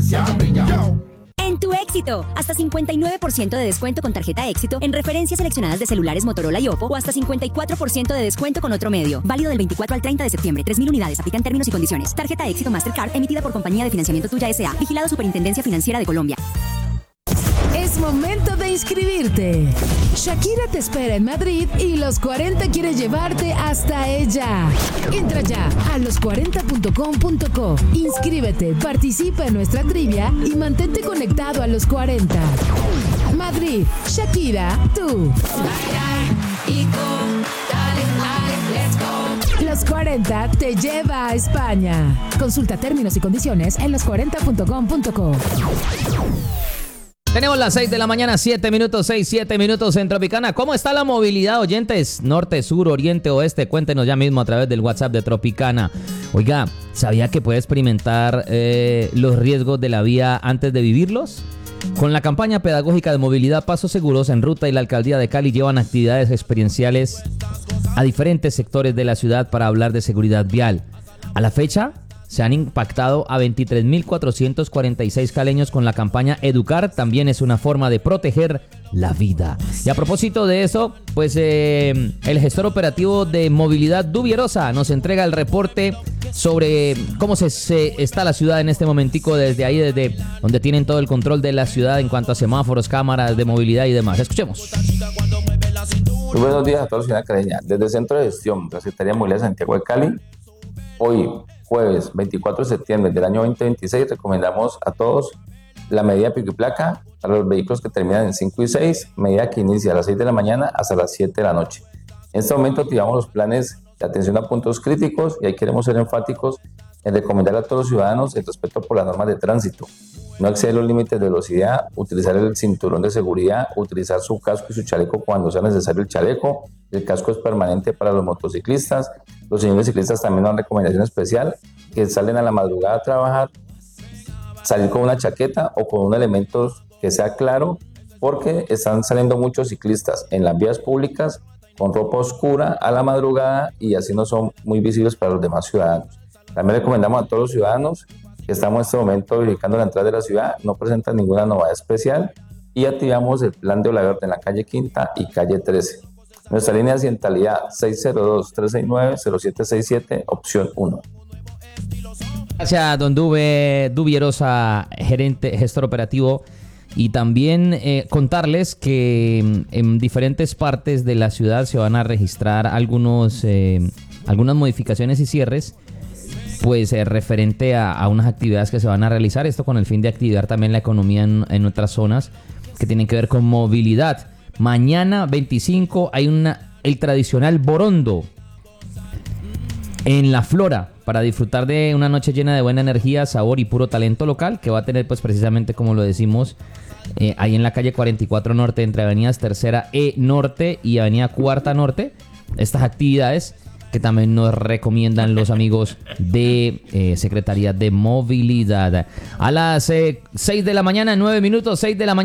En Tu Éxito, hasta 59% de descuento con tarjeta Éxito en referencias seleccionadas de celulares Motorola y Oppo o hasta 54% de descuento con otro medio. Válido del 24 al 30 de septiembre. 3.000 unidades. Aplican términos y condiciones. Tarjeta Éxito Mastercard emitida por Compañía de Financiamiento Tuya S.A. Vigilado Superintendencia Financiera de Colombia. Es momento de inscribirte. Shakira te espera en Madrid y Los 40 quiere llevarte hasta ella. Entra ya a los40.com.co. Inscríbete, participa en nuestra trivia y mantente conectado a Los 40. Madrid, Shakira, tú. Los 40 te lleva a España. Consulta términos y condiciones en los40.com.co. Tenemos las 6 de la mañana, 7 minutos, 7 minutos en Tropicana. ¿Cómo está la movilidad, oyentes? Norte, sur, oriente, oeste. Cuéntenos ya mismo a través del WhatsApp de Tropicana. Oiga, ¿sabía que puede experimentar los riesgos de la vía antes de vivirlos? Con la campaña pedagógica de movilidad Pasos Seguros en Ruta y la Alcaldía de Cali llevan actividades experienciales a diferentes sectores de la ciudad para hablar de seguridad vial. A la fecha, se han impactado a 23.446 caleños con la campaña Educar también es una forma de proteger la vida. Y a propósito de eso, pues el gestor operativo de movilidad Dubierosa nos entrega el reporte sobre cómo se está la ciudad en este momentico desde ahí, desde donde tienen todo el control de la ciudad en cuanto a semáforos, cámaras de movilidad y demás. Escuchemos. Muy buenos días a toda la ciudad caleña. Desde el Centro de Gestión de la Secretaría de Movilidad de Santiago de Cali, hoy jueves 24 de septiembre del año 2026 recomendamos a todos la medida pico y placa para los vehículos que terminan en 5 y 6, medida que inicia a las 6 de la mañana hasta las 7 de la noche. En este momento activamos los planes de atención a puntos críticos y ahí queremos ser enfáticos en recomendar a todos los ciudadanos el respeto por las normas de tránsito, no exceder los límites de velocidad, utilizar el cinturón de seguridad, utilizar su casco y su chaleco cuando sea necesario el chaleco. El casco es permanente para los motociclistas. Los señores ciclistas también dan recomendación especial que salen a la madrugada a trabajar, salir con una chaqueta o con un elemento que sea claro, porque están saliendo muchos ciclistas en las vías públicas con ropa oscura a la madrugada y así no son muy visibles para los demás ciudadanos. También recomendamos a todos los ciudadanos que estamos en este momento verificando la entrada de la ciudad, no presenta ninguna novedad especial y activamos el plan de ola verde en la calle Quinta y calle 13. Nuestra línea de accidentalidad 602-369-0767, opción 1. Gracias, don Dubierosa, gestor operativo. Y también contarles que en diferentes partes de la ciudad se van a registrar algunas modificaciones y cierres, pues referente a unas actividades que se van a realizar. Esto con el fin de activar también la economía en otras zonas que tienen que ver con movilidad. Mañana 25 hay el tradicional Borondo en La Flora para disfrutar de una noche llena de buena energía, sabor y puro talento local que va a tener pues precisamente como lo decimos ahí en la calle 44 Norte entre avenidas Tercera E Norte y avenida Cuarta Norte. Estas actividades que también nos recomiendan los amigos de Secretaría de Movilidad. A las 6 de la mañana, 9 minutos, 6 de la mañana.